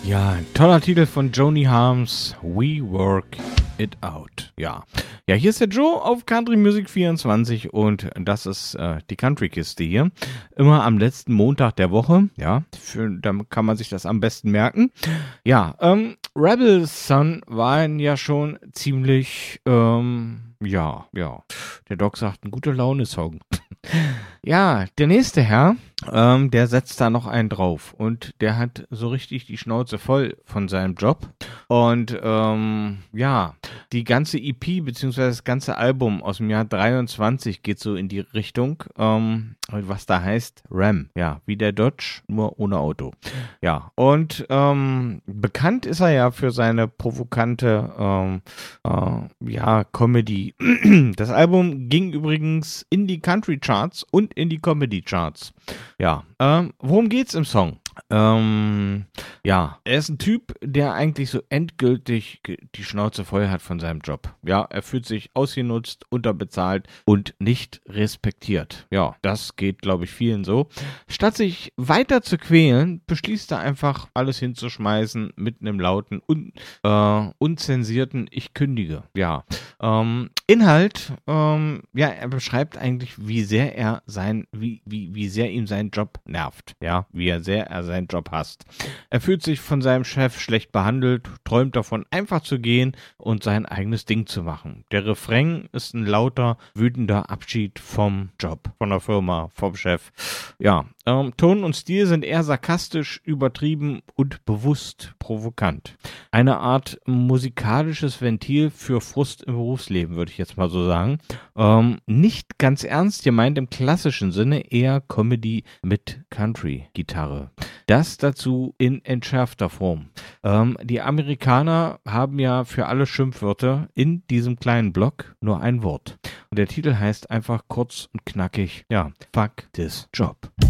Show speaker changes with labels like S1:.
S1: Ja, ein toller Titel von Joni Harms, We Work It Out. Ja, hier ist der Joe auf Country Music 24 und das ist die Country-Kiste hier. Immer am letzten Montag der Woche, ja, dann kann man sich das am besten merken. Ja, Rebel Son waren ja schon ziemlich, ja, der Doc sagt, ein guter Laune-Song. Ja, der nächste Herr, der setzt da noch einen drauf und der hat so richtig die Schnauze voll von seinem Job und ja, die ganze EP beziehungsweise das ganze Album aus dem Jahr 23 geht so in die Richtung, was da heißt Ram, ja, wie der Dodge, nur ohne Auto. Ja, und bekannt ist er ja für seine provokante ja, Comedy. Das Album ging übrigens in die Country Charts und in die Comedy Charts. Ja, worum geht's im Song? Ja, er ist ein Typ, der eigentlich so endgültig die Schnauze voll hat von seinem Job. Ja, er fühlt sich ausgenutzt, unterbezahlt und nicht respektiert. Ja, das geht, glaube ich, vielen so. Statt sich weiter zu quälen, beschließt er einfach, alles hinzuschmeißen mit einem lauten, unzensierten Ich kündige. Ja, Inhalt, ja, er beschreibt eigentlich, wie sehr er wie sehr ihm sein Job nervt. Ja, wie sehr er seinen Job hasst. Er fühlt sich von seinem Chef schlecht behandelt, träumt davon, einfach zu gehen und sein eigenes Ding zu machen. Der Refrain ist ein lauter, wütender Abschied vom Job, von der Firma, vom Chef. Ja, Ton und Stil sind eher sarkastisch, übertrieben und bewusst provokant. Eine Art musikalisches Ventil für Frust im Berufsleben, würde ich jetzt mal so sagen. Nicht ganz ernst gemeint im klassischen Sinne, eher Comedy mit Country-Gitarre. Das dazu in entschärfter Form. Die Amerikaner haben ja für alle Schimpfwörter in diesem kleinen Block nur ein Wort. Und der Titel heißt einfach kurz und knackig, ja, Fuck this Job.